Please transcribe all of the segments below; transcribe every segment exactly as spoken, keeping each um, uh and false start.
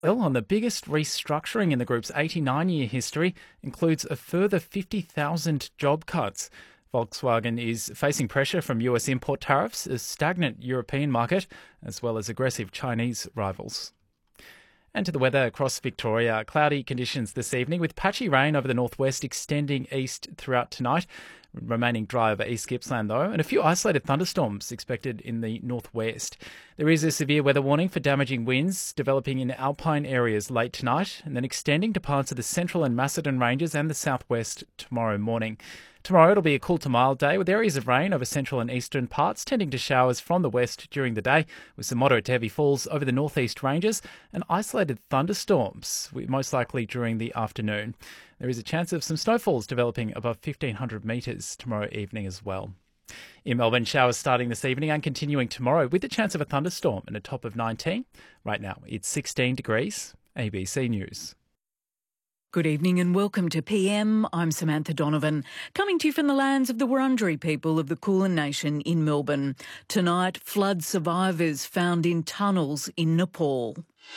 Well, on the biggest restructuring in the group's eighty-nine-year history includes a further fifty thousand job cuts. Volkswagen is facing pressure from U S import tariffs, a stagnant European market, as well as aggressive Chinese rivals. And to the weather across Victoria. Cloudy conditions this evening with patchy rain over the northwest extending east throughout tonight. Remaining dry over East Gippsland though, and a few isolated thunderstorms expected in the northwest. There is a severe weather warning for damaging winds developing in alpine areas late tonight and then extending to parts of the central and Macedon ranges and the southwest tomorrow morning. Tomorrow it'll be a cool to mild day with areas of rain over central and eastern parts tending to showers from the west during the day with some moderate to heavy falls over the northeast ranges and isolated thunderstorms, most likely during the afternoon. There is a chance of some snowfalls developing above fifteen hundred metres tomorrow evening as well. In Melbourne, showers starting this evening and continuing tomorrow with the chance of a thunderstorm and a top of nineteen. Right now it's sixteen degrees. A B C News. Good evening and welcome to P M. I'm Samantha Donovan, coming to you from the lands of the Wurundjeri people of the Kulin Nation in Melbourne. Tonight, flood survivors found in tunnels in Nepal.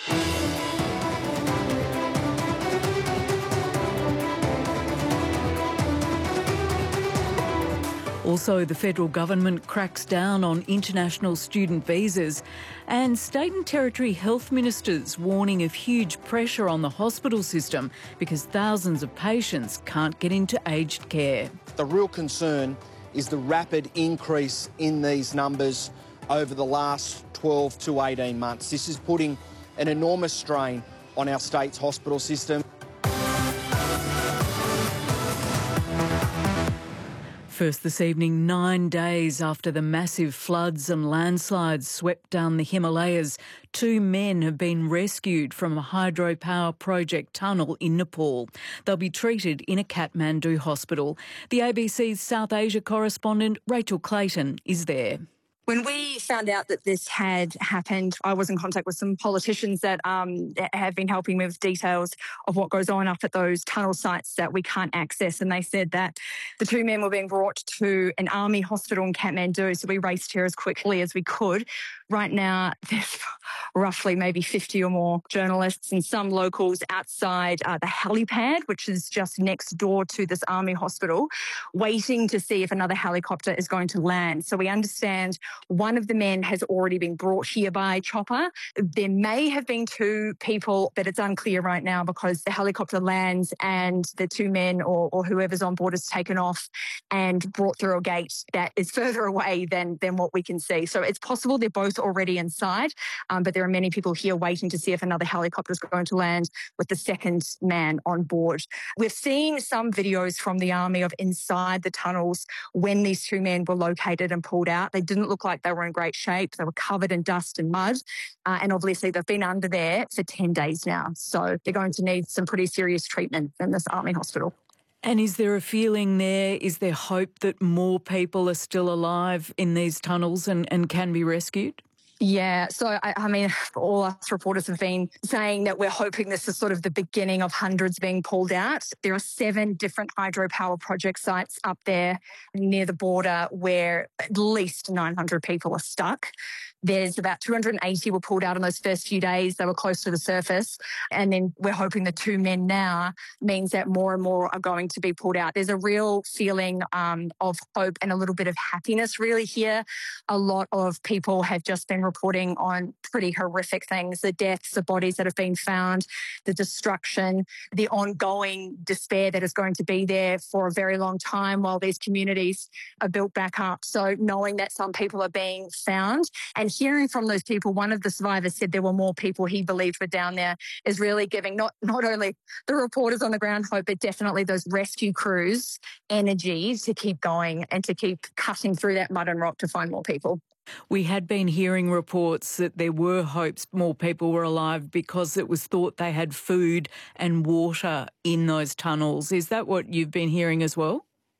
Also, the federal government cracks down on international student visas and state and territory health ministers warning of huge pressure on the hospital system because thousands of patients can't get into aged care. The real concern is the rapid increase in these numbers over the last twelve to eighteen months. This is putting an enormous strain on our state's hospital system. First this evening, nine days after the massive floods and landslides swept down the Himalayas, two men have been rescued from a hydropower project tunnel in Nepal. They'll be treated in a Kathmandu hospital. The A B C's South Asia correspondent Rachel Clayton is there. When we found out that this had happened, I was in contact with some politicians that um, have been helping me with details of what goes on up at those tunnel sites that we can't access. And they said that the two men were being brought to an army hospital in Kathmandu. So we raced here as quickly as we could. Right now, there's roughly maybe fifty or more journalists and some locals outside uh, the helipad, which is just next door to this army hospital, waiting to see if another helicopter is going to land. So we understand one of the men has already been brought here by chopper. There may have been two people, but it's unclear right now because the helicopter lands and the two men or, or whoever's on board is taken off and brought through a gate that is further away than, than what we can see. So it's possible they're both already inside, um, but there are many people here waiting to see if another helicopter is going to land with the second man on board. We've seen some videos from the army of inside the tunnels when these two men were located and pulled out. They didn't look like they were in great shape. They were covered in dust and mud. Uh, and obviously they've been under there for ten days now. So they're going to need some pretty serious treatment in this army hospital. And is there a feeling there, is there hope that more people are still alive in these tunnels and, and can be rescued? Yeah, so I, I mean, all us reporters have been saying that we're hoping this is sort of the beginning of hundreds being pulled out. There are seven different hydropower project sites up there near the border where at least nine hundred people are stuck. There's about two hundred eighty were pulled out in those first few days. They were close to the surface. And then we're hoping the two men now means that more and more are going to be pulled out. There's a real feeling um, of hope and a little bit of happiness really here. A lot of people have just been reporting on pretty horrific things, the deaths, the bodies that have been found, the destruction, the ongoing despair that is going to be there for a very long time while these communities are built back up. So knowing that some people are being found and hearing from those people, one of the survivors said there were more people he believed were down there, is really giving not, not only the reporters on the ground hope, but definitely those rescue crews energy to keep going and to keep cutting through that mud and rock to find more people. We had been hearing reports that there were hopes more people were alive because it was thought they had food and water in those tunnels. Is that what you've been hearing as well?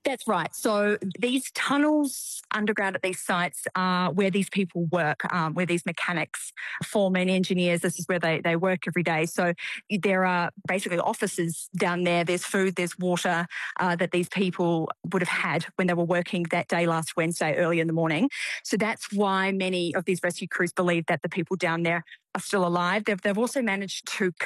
That's right. So these tunnels underground at these sites are where these people work, um, where these mechanics, foremen, engineers, this is where they, they work every day. So there are basically offices down there. There's food, there's water uh, that these people would have had when they were working that day last Wednesday early in the morning. So that's why many of these rescue crews believe that the people down there are still alive. They've, they've also managed to